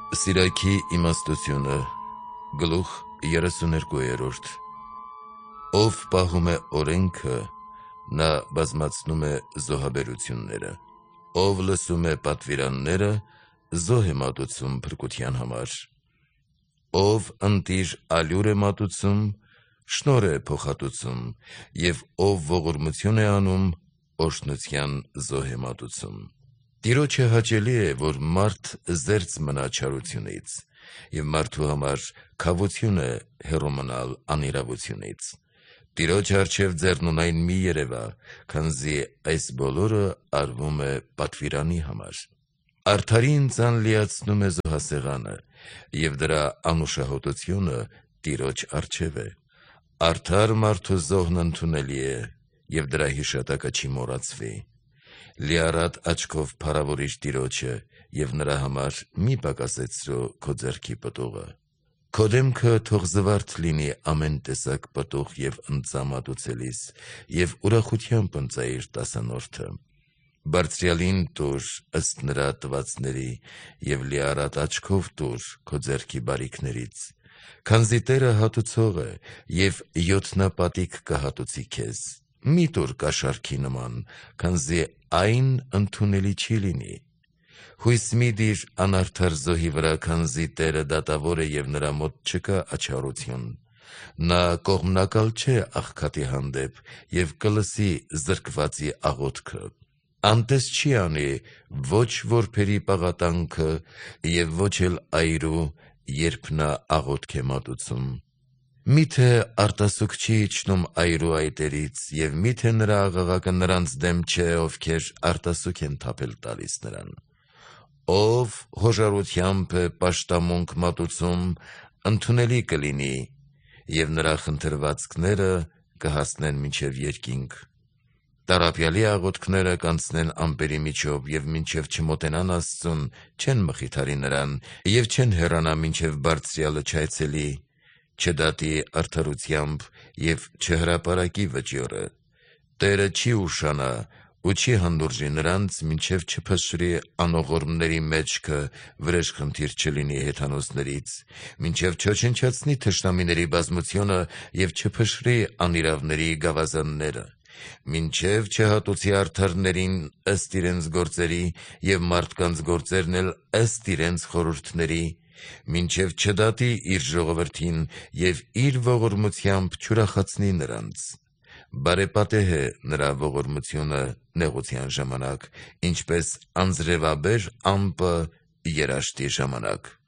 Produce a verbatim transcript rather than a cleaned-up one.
Սիրայքի իմաստությունը գլուխ երեսուներկուերորդ Ով պահում է օրենքը, նա բազմացնում է զոհաբերությունները, ով լսում է պատվիրանները, զոհ է մատուցում փրկության համար, ով ընտիր ալյուր է մատուցում, շնոր է փոխհատուցում, և ով ողորմություն է անում, օրհնության զոհ է մատուցում։ Տիրոջը հաճելի է, որ մարդ զերծ մնա չարությունից, և մարդու համար քավություն է հեռու մնալ անիրավությունից։ Տիրոջ առջև ձեռնունայն մի երևա, քանզի այս բոլորը արվում է պատվիրանի համար։ Արդարին ձան լիացնում է զոհասեղանը, և դրա անուշահոտությունը Տիրոջ առջև է։ Արդար մարդու զոհն ընդունելի է, և դրա հիշատակը չի մոռացվի։ Լիառատ աչքով փառավորիր Տիրոջը, և նրա համար մի պակասեցրու քո ձեռքի պտուղը։ Քո դեմքը թող զվարթ լինի ամեն տեսակ պտուղ և ընծա մատուցելիս, և ուրախությամբ ընծայիր տասանորդը։ Բարձրյալին տուր ըստ նրա տվածների, և լիառատ աչքով տուր քո ձեռքի բարիքներից, քանզի Տերը հատուցող է, և յոթնապատիկ կհատուցի քեզ։ Մի տուր կաշառքի նման, քանզի այն ընդունելի չի լինի։ Հույս մի դիր անարդար զոհի վրա, քանզի Տերը դատավոր է, և նրա մոտ չկա աչառություն։ Նա կողմնակալ չէ աղքատի հանդեպ, և կլսի զրկվածի աղոթքը։ Անտես չի անի ոչ որբերի պաղատանքը, և ոչ էլ այրու, երբ նա աղոթք է մատուցում։ Մի՞թե արտասուք չի իջնում այրու այտերից, և մի՞թե նրա աղաղակը նրանց դեմ չէ, ովքեր արտասուք են թափել տալիս նրան։ Ով հոժարությամբ է պաշտամունք մատուցում, ընդունելի կլինի, և նրա խնդրվածքները կհասնեն մինչև երկինք։ Տառապյալի աղոթքները կանցնեն ամպերի միջով, և մինչև չմոտենան Աստծուն, չեն մխիթարի նրան, և չեն հեռանա, մինչև Բարձրյալը չայցելի, չդատի արդարությամբ և չհրապարակի վճիռը։ Տերը չի ուշանա ու չի հանդուրժի նրանց, մինչև չփշրի անողորմների մեջքը, վրեժխնդիր չլինի հեթանոսներից, մինչև չոչնչացնի թշնամիների բազմությունը և չփշրի անիրավների գավազանները, մինչև չհատուցի արդարներին ըստ իրենց գործերի, և մարդկանց գործերն էլ ըստ իրենց խորհուրդների, մինչև չդատի իր ժողովրդին և իր ողորմությամբ չուրախացնի նրանց։ Բարեպատեհ է նրա ողորմությունը նեղության ժամանակ, ինչպես անձրևաբեր ամպը երաշտի ժամանակ։